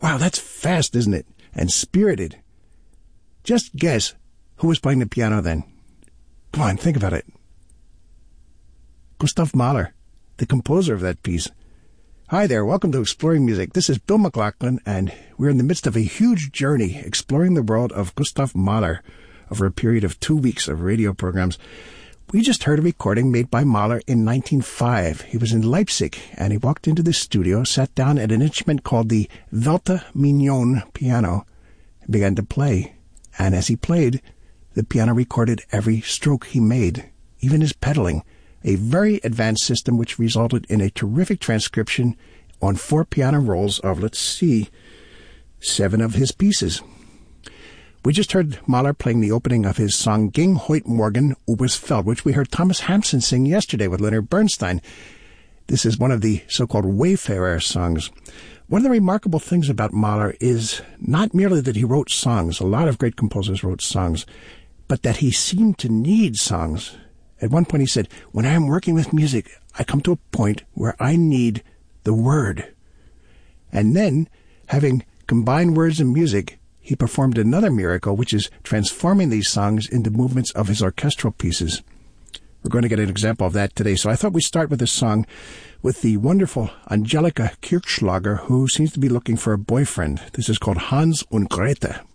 Wow, that's fast, isn't it? And spirited. Just guess who was playing the piano then. Come on, think about it. Gustav Mahler, the composer of that piece. Hi there, welcome to Exploring Music. This is Bill McLaughlin, and we're in the midst of a huge journey exploring the world of Gustav Mahler over a period of 2 weeks of radio programs. We just heard a recording made by Mahler in 1905. He was in Leipzig, and he walked into the studio, sat down at an instrument called the Walter Mignon piano, and began to play. And as he played, the piano recorded every stroke he made, even his pedaling, a very advanced system which resulted in a terrific transcription on 4 piano rolls of, 7 of his pieces. We just heard Mahler playing the opening of his song Ging Heut Morgen übers Feld, which we heard Thomas Hampson sing yesterday with Leonard Bernstein. This is one of the so-called Wayfarer songs. One of the remarkable things about Mahler is not merely that he wrote songs, a lot of great composers wrote songs, but that he seemed to need songs. At one point he said, when I am working with music, I come to a point where I need the word. And then, having combined words and music, he performed another miracle, which is transforming these songs into movements of his orchestral pieces. We're going to get an example of that today. So I thought we'd start with a song with the wonderful Angelika Kirchschlager, who seems to be looking for a boyfriend. This is called Hans und Grete.